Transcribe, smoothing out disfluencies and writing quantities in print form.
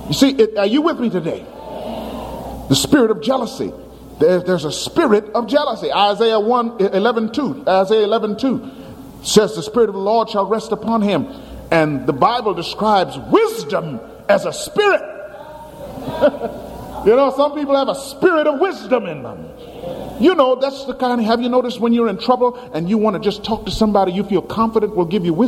You see, are you with me today? The spirit of jealousy. There's a spirit of jealousy. Isaiah 11:2 says the Spirit of the Lord shall rest upon him. And the Bible describes wisdom as a spirit. You know, some people have a spirit of wisdom in them. You know, that's the kind of, have you noticed when you're in trouble and you want to just talk to somebody you feel confident will give you wisdom?